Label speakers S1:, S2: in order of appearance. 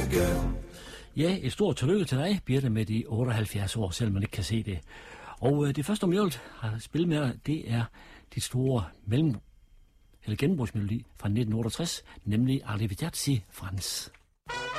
S1: girl.
S2: Ja, et stort tillykke til dig, Birte, med de 78 år, selvom man ikke kan se det. Og det første, om jeg har spillet med dig, det er dit store gennembrudsmelodi fra 1968, nemlig Arrivederci Franz.